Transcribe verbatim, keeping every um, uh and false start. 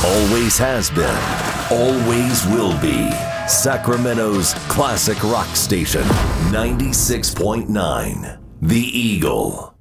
Always has been, always will be. Sacramento's classic rock station, ninety-six point nine, The Eagle.